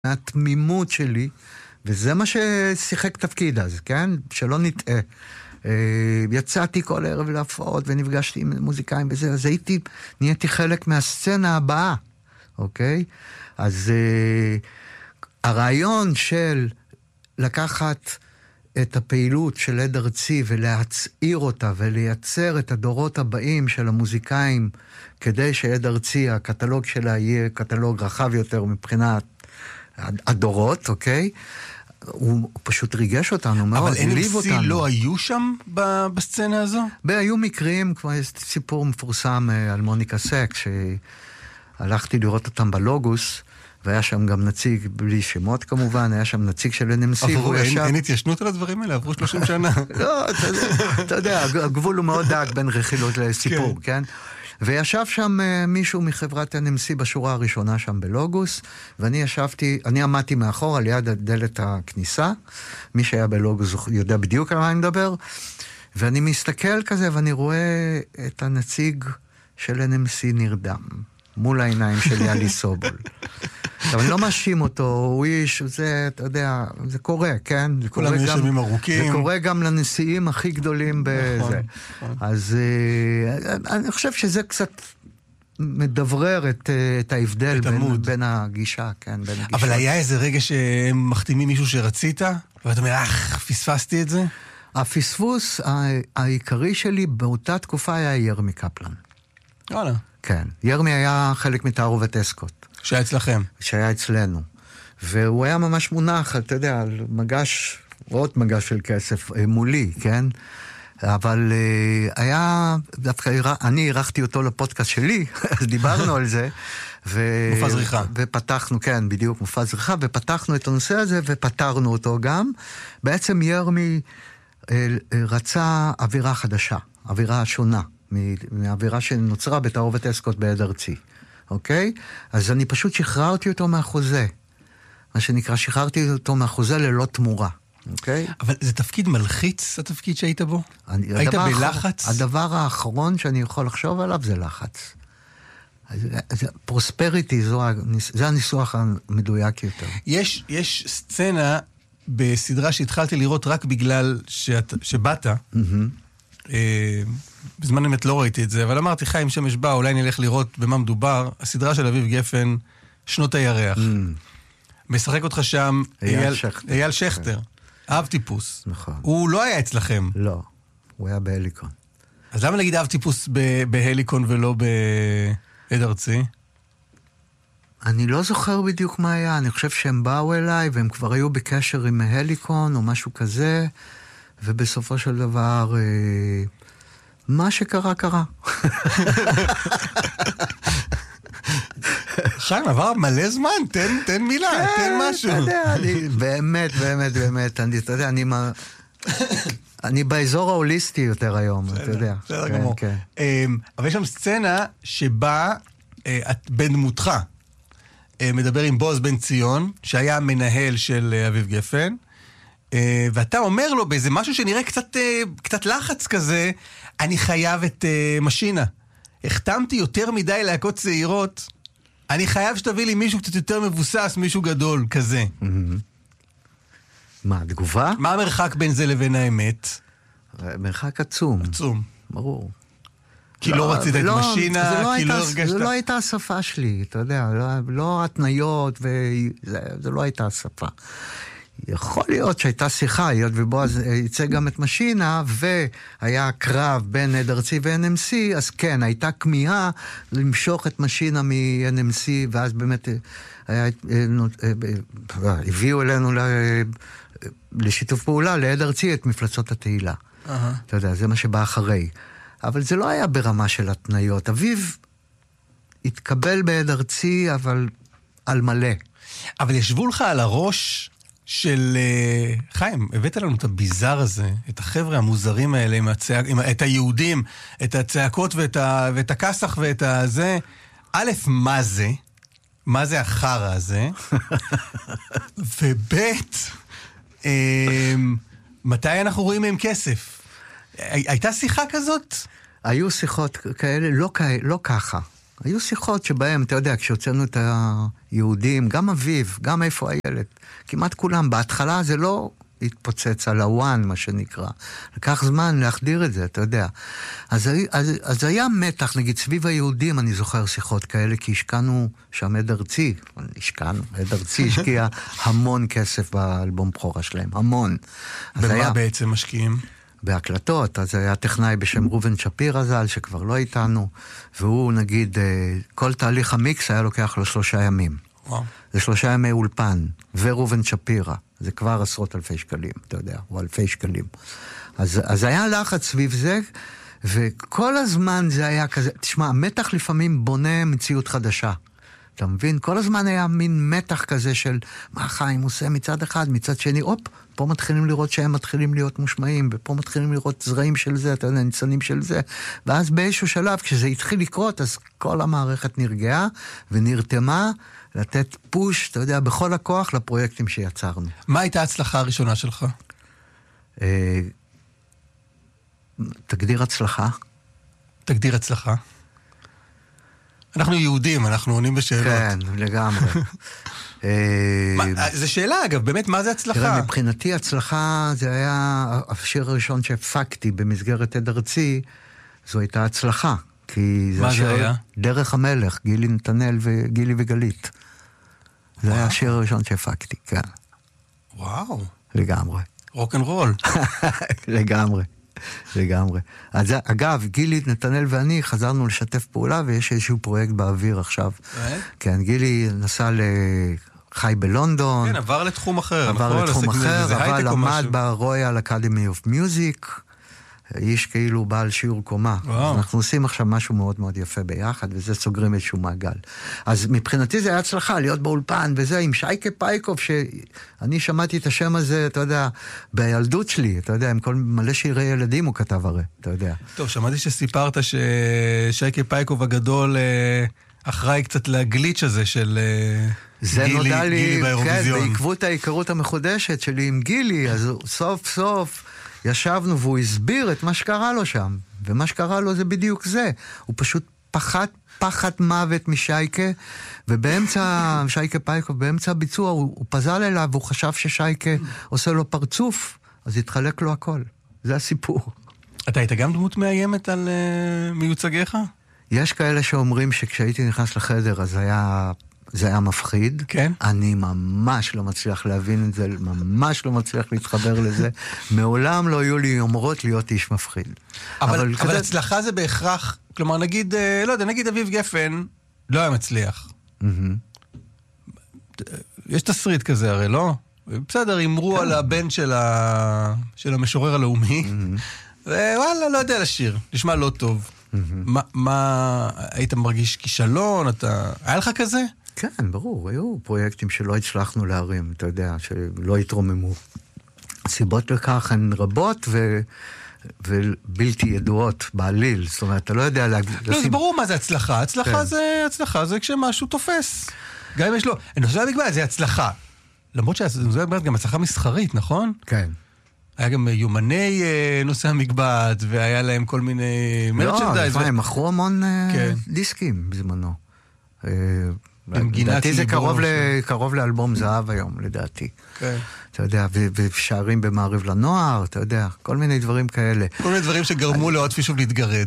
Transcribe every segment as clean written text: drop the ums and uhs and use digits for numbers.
מהתמימות שלי, וזה מה ששיחק תפקיד אז, כן? שלא נטעה. יצאתי כל ערב להפעות ונפגשתי עם מוזיקאים וזה, אז נהייתי חלק מהסצנה הבאה, אוקיי? אז הרעיון של לקחת את הפעילות של עד ארצי ולהצעיר אותה ולייצר את הדורות הבאים של המוזיקאים כדי שעד ארצי, הקטלוג שלה יהיה קטלוג רחב יותר מבחינת הדורות, אוקיי? הוא פשוט ריגש אותנו מאוד, הליב אותנו. אבל NMC לא היו שם בסצנה הזו? היו מקרים, כמו יש סיפור מפורסם על מוניקה סק, שהלכתי לראות אותם בלוגוס, והיה שם גם נציג, בלי שמות כמובן, היה שם נציג של NMC. אין התיישנות על הדברים האלה, עברו 30 שנה. לא, אתה יודע, הגבול הוא מאוד דק בין רכילות לסיפור, כן? וישב שם מישהו מחברת NMC בשורה הראשונה שם בלוגוס, ואני עמדתי מאחור על יד דלת הכניסה, מי שהיה בלוגוס יודע בדיוק על מה אני מדבר, ואני מסתכל כזה ואני רואה את הנציג של NMC נרדם, מול העיניים של יאלי סובול. אבל אני לא מאשים אותו, הוא איש, זה, אתה יודע, זה קורה, כן? כולם יש ימים ארוכים. זה קורה גם לנשיאים הכי גדולים בזה. אז אני חושב שזה קצת מדברר את ההבדל בין הגישה, כן? אבל היה איזה רגע שהם מחתימים מישהו שרצית, ואתה אומר, פספסתי את זה? הפספוס העיקרי שלי באותה תקופה היה ירמי קפלן. וואלה. כן, ירמי היה חלק מתערובת אסקוט. שהיה אצלכם. שהיה אצלנו. והוא היה ממש מונח, אתה יודע, על מגש, עוד מגש של כסף מולי, כן? אבל היה, דווקא אני ערכתי אותו לפודקאסט שלי, אז דיברנו על זה. מופע זריחה. ופתחנו, כן, בדיוק, מופע זריחה, ופתחנו את הנושא הזה, ופתרנו אותו גם. בעצם ירמי רצה אווירה חדשה, אווירה שונה, מהאווירה שנוצרה בתערובת אסקוט בעד ארצי. אוקיי? אז אני פשוט שחררתי אותו מהחוזה. מה שנקרא, שחררתי אותו מהחוזה ללא תמורה. אוקיי? אבל זה תפקיד מלחיץ, התפקיד שהיית בו? היית בלחץ? הדבר האחרון שאני יכול לחשוב עליו זה לחץ. פרוספריטי, זה הניסוח המדויק יותר. יש סצנה בסדרה שהתחלתי לראות רק בגלל שבאת, בזמן אמת לא ראיתי את זה, אבל אמרתי, חיים שמש בא, אולי נלך לראות במה מדובר, הסדרה של אביב גפן, שנות הירח. משחק אותך שם אייל שכטר, אב טיפוס. נכון. הוא לא היה אצלכם. לא, הוא היה בהליקון. אז למה נגיד אב טיפוס בהליקון ולא בעד ארצי? אני לא זוכר בדיוק מה היה, אני חושב שהם באו אליי, והם כבר היו בקשר עם ההליקון או משהו כזה, ובסופו של דבר, מה שקרה, קרה. חיים, עבר מלא זמן, תן מילה, תן משהו. אתה יודע, באמת, אתה יודע, אני באזור ההוליסטי יותר היום, אתה יודע. בסדר גמור. אבל יש שם סצנה שבה את בן דמותך מדבר עם בועז בן ציון, שהיה המנהל של אביב גפן, ואתה אומר לו באיזה משהו שנראה קצת לחץ כזה, אני חייב את משינה. החתמתי יותר מדי להקות צעירות, אני חייב שתביא לי מישהו קצת יותר מבוסס, מישהו גדול כזה. מה, תגובה? מה המרחק בין זה לבין האמת? מרחק עצום. עצום. ברור. כי לא רצית את משינה, כי לא הרגשת... זה לא הייתה השפה שלי, אתה יודע, לא התניות, זה לא הייתה השפה. יכול להיות שהייתה שיחה, היות ובועז יצא גם את משינה, והיה קרב בין עד ארצי ו-NMC, אז כן, הייתה כמיהה למשוך את משינה מ-NMC, ואז באמת הביאו אלינו לשיתוף פעולה, לעד ארצי, את מפלצות התהילה. אתה יודע, זה מה שבא אחרי. אבל זה לא היה ברמה של התניות. אביב התקבל בעד ארצי, אבל על מלא. אבל ישבו לך על הראש של... חיים, הבאת לנו את הביזר הזה, את החבר'ה המוזרים האלה, את היהודים, את הצעקות ואת הכסח ואת הזה. א', מה זה? מה זה החרא הזה? וב', מתי אנחנו רואים מהם כסף? הייתה שיחה כזאת? היו שיחות כאלה, לא ככה. היו שיחות שבהם, אתה יודע, כשהוצאנו את היהודים, גם אביב, גם איפה הילד, כמעט כולם, בהתחלה זה לא התפוצץ על הוואן, מה שנקרא. לקח זמן להחדיר את זה, אתה יודע. אז היה מתח, נגיד, סביב היהודים, אני זוכר שיחות כאלה, כי השקענו שם עד ארצי השקיע המון כסף באלבום בכורה שלהם, המון. במה בעצם משקיעים? בהקלטות, אז היה טכנאי בשם רובן שפירא ז"ל, שכבר לא איתנו, והוא נגיד, כל תהליך המיקס היה לוקח לו 3 ימים. וואו. זה 3 ימי אולפן, ורובן שפירא, זה כבר עשרות אלפי שקלים, אתה יודע, או אלפי שקלים. אז היה לחץ סביב זה, וכל הזמן זה היה כזה, תשמע, המתח לפעמים בונה מציאות חדשה. אתה מבין? כל הזמן היה מין מתח כזה של מה חיים עושה מצד אחד, מצד שני, הופ, פה מתחילים לראות שהם מתחילים להיות מושמעים, ופה מתחילים לראות זרעים של זה, אתה יודע, ניצנים של זה, ואז באיזשהו שלב, כשזה התחיל לקרות, אז כל המערכת נרגעה ונרתמה לתת פוש, אתה יודע, בכל הכוח לפרויקטים שיצרנו. מה הייתה ההצלחה הראשונה שלך? תגדיר הצלחה. תגדיר הצלחה. אנחנו יהודים, אנחנו עונים בשאלות. כן, לגמרי. זו שאלה אגב, באמת, מה זה הצלחה? תראה, מבחינתי הצלחה זה היה השיר הראשון שהפקתי במסגרת עד ארצי, זו הייתה הצלחה. מה זה היה? דרך המלך, גילי נתנאל וגילי וגלית. זה היה השיר הראשון שהפקתי, כן. וואו. לגמרי. רוק אנד רול. לגמרי. אז אגב, גילי, נתנאל ואני חזרנו לשתף פעולה, ויש איזשהו פרויקט באוויר עכשיו. כן, גילי נסע חי בלונדון. כן, עבר לתחום אחר. עבר לתחום אחר, אבל למד ברויאל אקדמי אוף מיוזיק. איש כאילו בעל שיעור קומה. אנחנו עושים עכשיו משהו מאוד מאוד יפה ביחד, וזה סוגרים איזשהו מעגל. אז מבחינתי זה היה הצלחה, להיות באולפן, וזה עם שייקה פייקוב, שאני שמעתי את השם הזה, אתה יודע, בילדות שלי, אתה יודע, עם כל מלא שירי ילדים הוא כתב הרי, אתה יודע. טוב, שמעתי שסיפרת ששייקה פייקוב הגדול אחראי קצת לגליץ' הזה של גילי באירוויזיון. כן, בעקבות ההיכרות המחודשת שלי עם גילי, אז סוף סוף ישבנו והוא הסביר את מה שקרה לו שם, ומה שקרה לו זה בדיוק זה. הוא פשוט פחד מוות משייקה, ובאמצע, שייקה פייקוב, באמצע הביצוע, הוא פזל אליו, והוא חשב ששייקה עושה לו פרצוף, אז התחלק לו הכל. זה הסיפור. אתה היית גם דמות מאיימת על מיוצגיך? יש כאלה שאומרים שכשהייתי נכנס לחדר, אז זה היה מפחיד. כן? אני ממש לא מצליח להבין את זה, ממש לא מצליח להתחבר לזה. מעולם לא היו לי יומרות להיות איש מפחיד. אבל הצלחה זה בהכרח, כלומר נגיד, לא יודע, נגיד אביב גפן לא היה מצליח. יש תסריט כזה הרי, לא? בסדר, אמרו על הבן של המשורר הלאומי, ווואלה, לא יודע לשיר, נשמע לא טוב. מה, היית מרגיש כישלון? היה לך כזה? כן, ברור, היו פרויקטים שלא הצלחנו להרים, אתה יודע, שלא התרוממו. הסיבות לכך הן רבות ובלתי ידועות בעליל, זאת אומרת, אתה לא יודע לא, זה ברור מה זה הצלחה, הצלחה זה כשמשהו תופס. גם אם יש לו, נושא המגבעת זה הצלחה. למרות שזה גם הצלחה מסחרית, נכון? כן. היה גם יומני נושא המגבעת, והיה להם כל מיני מרצ'נדייז. לא, הם מכרו המון דיסקים בזמנו. לדעתי זה קרוב לאלבום זהב היום, לדעתי. כן. אתה יודע, ושערים במעריב לנוער, אתה יודע, כל מיני דברים כאלה. כל מיני דברים שגרמו לעוד פישוב להתגרד.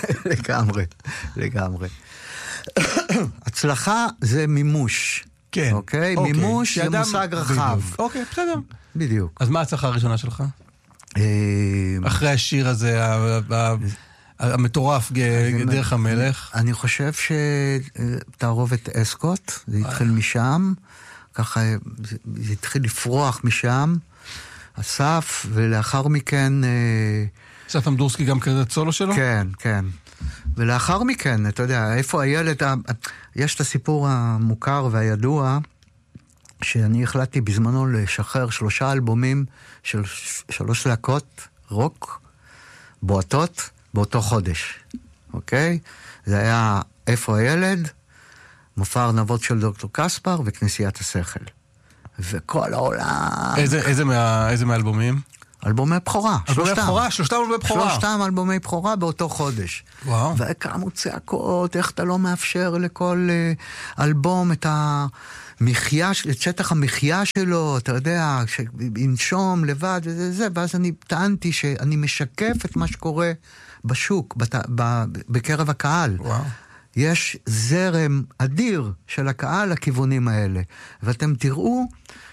לגמרי. הצלחה זה מימוש. כן. אוקיי? מימוש זה מושג רחב. אוקיי, בסדר. בדיוק. אז מה הצלחה הראשונה שלך? אחרי השיר הזה, המטורף, דרך המלך. אני חושב שתערובת אסקוט, זה התחיל משם, ככה זה התחיל לפרוח משם, אסף, ולאחר מכן... אסף אמדורסקי גם קרדיט סולו שלו? כן, כן. ולאחר מכן, אתה יודע, איפה הילד... יש את הסיפור המוכר והידוע, שאני החלטתי בזמנו לשחרר 3 אלבומים של 3 להקות רוק, בועטות, באותו חודש, אוקיי? זה היה איפה הילד, מופע ארנבות של דוקטור קספר וכנסיית השכל. וכל העולם... איזה מהאלבומים? אלבומי בכורה, שלושתם אלבומי בכורה. שלושתם אלבומי בכורה באותו חודש. וואו. וקמו צעקות, איך אתה לא מאפשר לכל אלבום את את שטח המחיה שלו, אתה יודע, שינשום לבד וזה, ואז אני טענתי שאני משקף את מה שקורה בשוק, בקרב הקהל. וואו. יש זרם אדיר של הקהל לכיוונים האלה, ואתם תראו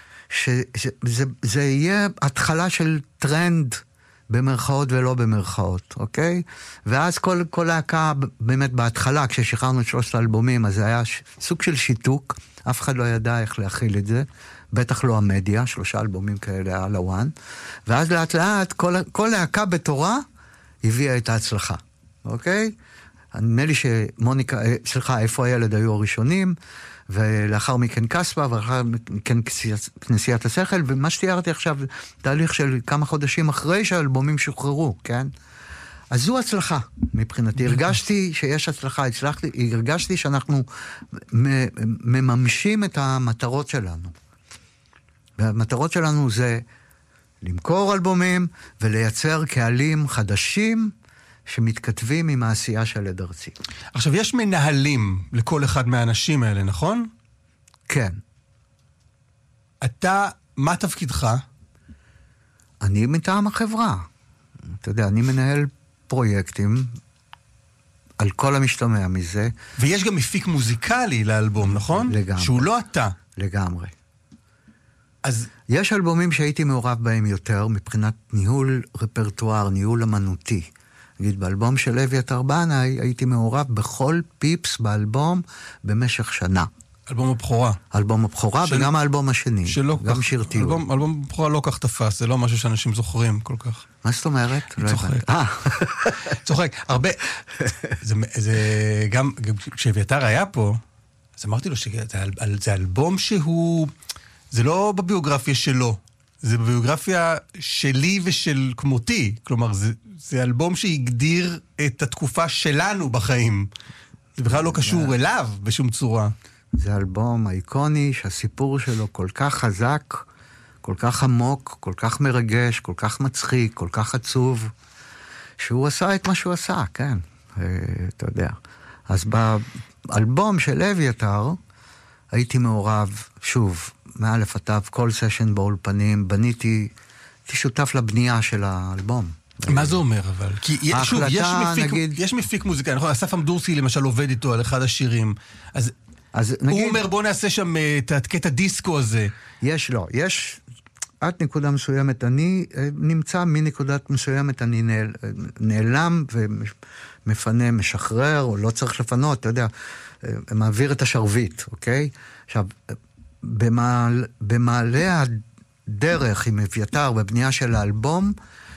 שזה יהיה התחלה של טרנד במרכאות ולא במרכאות, אוקיי? ואז כל להקה, באמת בהתחלה, כששחררנו את 3 האלבומים, אז זה היה סוג של שיתוק, אף אחד לא ידע איך להכיל את זה, בטח לא המדיה, 3 אלבומים כאלה על הוואן, ואז לאט לאט כל להקה בתורה הביאה את ההצלחה, אוקיי? נדמה לי שמוניקה, איפה הילד היו הראשונים, ולאחר מכן קספה, ולאחר מכן כנסיית השכל, ומה שתיארתי עכשיו, תהליך של כמה חודשים אחרי שהאלבומים שוחררו, כן? אז זו הצלחה מבחינתי. הרגשתי שיש הצלחה, הרגשתי שאנחנו מממשים את המטרות שלנו. והמטרות שלנו זה למכור אלבומים ולייצר קהלים חדשים, שמתכתבים עם העשייה של עד ארצי. עכשיו, יש מנהלים לכל אחד מהאנשים האלה, נכון? כן. אתה, מה תפקידך? אני מטעם החברה. אתה יודע, אני מנהל פרויקטים על כל המשתמע מזה. ויש גם מפיק מוזיקלי לאלבום, נכון? לגמרי. שהוא לא אתה. לגמרי. אז יש אלבומים שהייתי מעורב בהם יותר, מבחינת ניהול רפרטואר, ניהול אמנותי. נגיד, באלבום של אביתר בנאי, הייתי מעורב בכל פיפס באלבום במשך שנה. אלבום הבכורה. אלבום הבכורה וגם האלבום השני. גם כך, שיר טיול. אלבום הבכורה לא כך תפס, זה לא משהו שאנשים זוכרים כל כך. מה זאת אומרת? צוחק. צוחק. הרבה... זה גם כשאביתר היה פה, אז אמרתי לו שזה אלבום שהוא... זה לא בביוגרפיה שלו. זה בביוגרפיה שלי ושל כמותי. כלומר, זה אלבום שהגדיר את התקופה שלנו בחיים. זה בכלל לא קשור אליו בשום צורה. זה אלבום איקוני שהסיפור שלו כל כך חזק, כל כך עמוק, כל כך מרגש, כל כך מצחיק, כל כך עצוב, שהוא עשה את מה שהוא עשה, כן. אתה יודע. אז באלבום של אביתר הייתי מעורב, שוב, מאלף עד תו, כל סשן באולפנים, הייתי שותף לבנייה של האלבום. מה זה אומר אבל? כי שוב, יש מפיק מוזיקה, נכון? אסף אמדורסקי למשל עובד איתו על אחד השירים, אז הוא אומר בוא נעשה שם את הקטע דיסקו הזה. יש עד נקודה מסוימת, אני נמצא מנקודת מסוימת, אני נעלם ומפנה, משחרר, או לא צריך לפנות, אתה יודע, מעביר את השרביט, אוקיי? עכשיו, במעלה הדרך עם אביתר בבנייה של האלבום,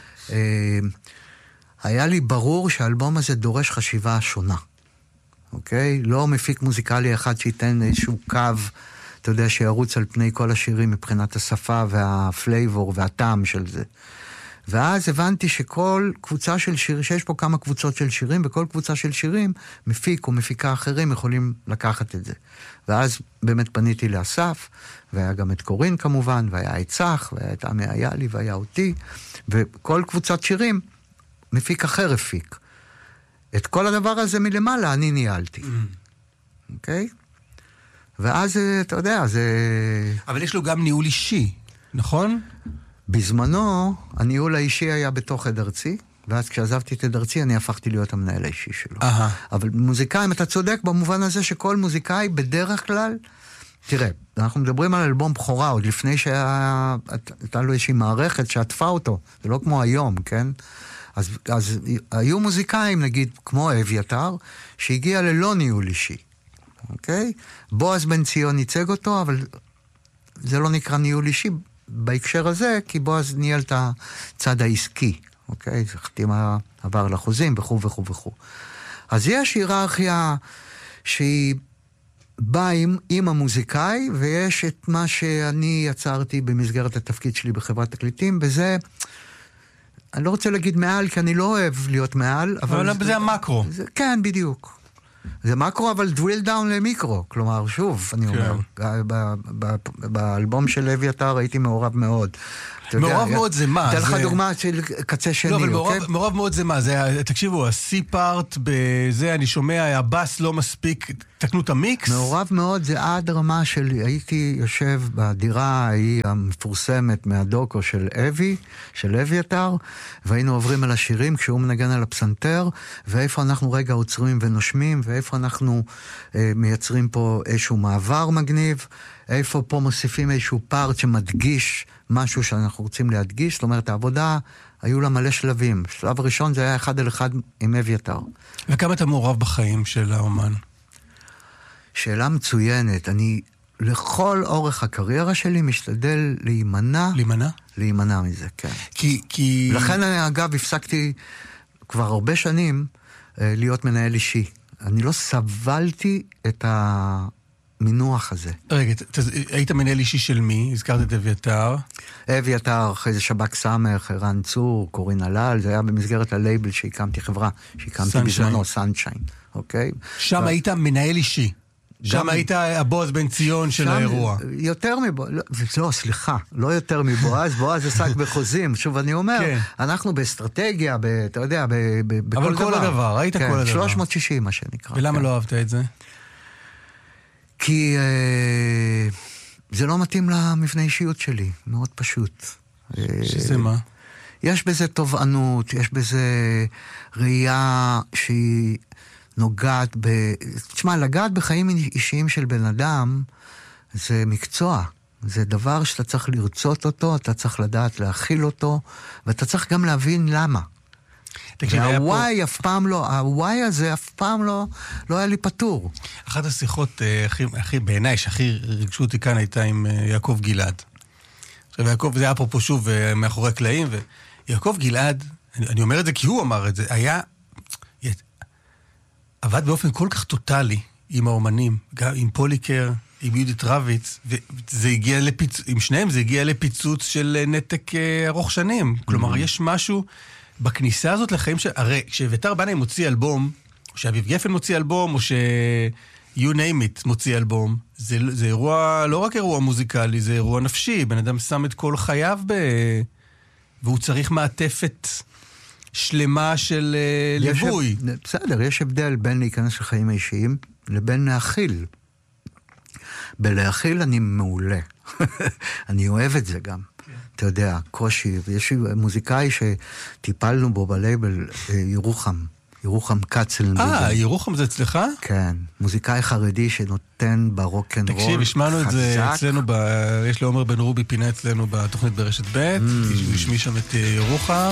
היה לי ברור שהאלבום הזה דורש חשיבה שונה. אוקיי? לא מפיק מוזיקלי אחד שייתן איזשהו קו, אתה יודע, שירוץ על פני כל השירים מבחינת השפה והפלייבור והטעם של זה. ואז הבנתי שכל קבוצה של שירים, שיש פה כמה קבוצות של שירים, וכל קבוצה של שירים, מפיק או מפיקה אחרים יכולים לקחת את זה. ואז באמת פניתי לאסף, והיה גם את קורין כמובן, והיה את צח, והיה את עמי איילי, והיה אותי, וכל קבוצת שירים, מפיק אחר הפיק. את כל הדבר הזה מלמעלה אני ניהלתי. אוקיי? ואז, אתה יודע, זה... אבל יש לו גם ניהול אישי, נכון? בזמנו, הניהול האישי היה בתוך עד ארצי, ואז כשעזבתי את עד ארצי, אני הפכתי להיות המנהל האישי שלו. אבל מוזיקאים, אתה צודק במובן הזה שכל מוזיקאי בדרך כלל... תראה, אנחנו מדברים על אלבום בכורה, עוד לפני שהייתה לו איזושהי מערכת שעטפה אותו. זה לא כמו היום, כן? אז היו מוזיקאים, נגיד, כמו אביתר, שהגיע ללא ניהול אישי. אוקיי? בועז בן ציון ייצג אותו, אבל זה לא נקרא ניהול אישי בהקשר הזה, כי בועז ניהל את הצד העסקי. אוקיי? זה חתימה עבר לחוזים וכו' וכו' וכו'. אז יש היררכיה שהיא באה עם המוזיקאי, ויש את מה שאני יצרתי במסגרת התפקיד שלי בחברת תקליטים, וזה... אני לא רוצה להגיד מעל, כי אני לא אוהב להיות מעל, אבל זה המקרו. כן, בדיוק. זה מקרו, אבל drill down למיקרו. כלומר, שוב, אני אומר, באלבום של אביתר הייתי מעורב מאוד. מעורב מאוד זה מה? אתן לך דוגמה של קצה שני, אוקיי? לא, אבל מעורב מאוד זה מה? תקשיבו, ה-C-part בזה, אני שומע, הבאס לא מספיק, תקנו את המיקס? מעורב מאוד זה עד רמה של, הייתי יושב בדירה ההיא המפורסמת מהדוקו של אביתר, והיינו עוברים על השירים כשהוא מנגן על הפסנתר, ואיפה אנחנו רגע עוצרים ונושמים, ואיפה אנחנו מייצרים פה איזשהו מעבר מגניב, איפה פה מוסיפים איזשהו פארט שמדגיש משהו שאנחנו רוצים להדגיש. זאת אומרת, העבודה היו לה מלא שלבים. שלב הראשון זה היה 1 על 1 עם אביתר. וכמה אתה מעורב בחיים של האומן? שאלה מצוינת. אני לכל אורך הקריירה שלי משתדל להימנע מזה, כן. כי... לכן אני אגב הפסקתי כבר הרבה שנים להיות מנהל אישי. אני לא סבלתי את המינוח הזה. רגע, היית מנהל אישי של מי? הזכרת את אביתר. אביתר, אחרי זה שבק סמך, ערן צור, קורין הלל, זה היה במסגרת הלייבל שהקמתי, חברה שהקמתי בזמנו, סנשיין, אוקיי? שם היית מנהל אישי. שם היית הבועז בן ציון של האירוע. יותר מבועז, לא, סליחה, לא יותר מבועז, בועז עסק בחוזים. שוב, אני אומר, אנחנו באסטרטגיה, אתה יודע, בכל דבר. אבל כל הדבר, היית כל הדבר. 360, מה שנקרא. ולמה לא אהבת את זה? כי זה לא מתאים למבנה אישיות שלי, מאוד פשוט. שזה מה? יש בזה תובענות, יש בזה ראייה שהיא נוגעת תשמע, לגעת בחיים אישיים של בן אדם, זה מקצוע. זה דבר שאתה צריך לרצות אותו, אתה צריך לדעת להכיל אותו, ואתה צריך גם להבין למה. והוואי אף פעם לא, הוואי הזה אף פעם לא היה לי פתור. אחת השיחות בעיניי שהכי ריגשו אותי כאן הייתה עם יעקב גלעד. עכשיו יעקב, זה היה אפרופו שוב מאחורי הקלעים, ויעקב גלעד, אני אומר את זה כי הוא אמר את זה, עבד באופן כל כך טוטלי עם האומנים, גם עם פוליקר, עם יהודית רביץ, וזה הגיע עם שניהם זה הגיע לפיצוץ של נתק ארוך שנים. כלומר, יש משהו בכניסה הזאת לחיים הרי כשאביתר בנאי מוציא אלבום, או שאביב גפן מוציא אלבום, או you name it מוציא אלבום, זה אירוע, לא רק אירוע מוזיקלי, זה אירוע נפשי. בן אדם שם את כל חייו והוא צריך מעטפת שלמה של ליווי. בסדר, יש הבדל בין להיכנס לחיים האישיים לבין להכיל. בלהכיל אני מעולה. אני אוהב את זה גם. אתה יודע, קושי. יש מוזיקאי שטיפלנו בו בלייבל, ירוחם קצל. ירוחם זה אצלך? כן. מוזיקאי חרדי שנותן ברוק'נ'רול חזק. תקשיב, השמענו את זה אצלנו, יש לעומר בן רובי פינה אצלנו בתוכנית ברשת ב', הוא השמיע שם את ירוחם.